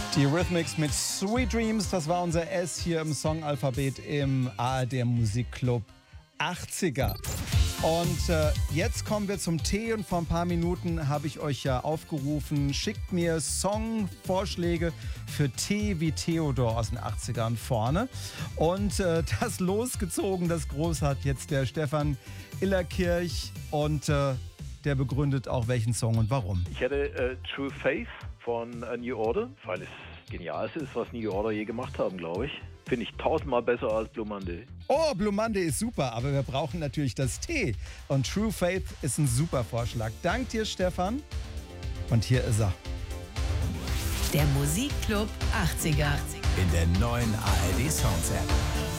Die Eurythmics mit Sweet Dreams, das war unser S hier im Songalphabet im ARD Musikclub 80er. Und jetzt kommen wir zum T und vor ein paar Minuten habe ich euch ja aufgerufen, schickt mir Songvorschläge für T wie Theodor aus den 80ern vorne. Und das losgezogen, das Groß hat jetzt der Stefan Illerkirch und der begründet auch welchen Song und warum. Ich hätte True Faith von New Order, weil es genial ist, was New Order je gemacht haben, glaube ich. Finde ich 1000-mal besser als Blue Monday. Oh, Blue Monday ist super, aber wir brauchen natürlich das T. Und True Faith ist ein super Vorschlag. Dank dir, Stefan. Und hier ist er. Der Musikclub 80er. In der neuen ARD Sounds App.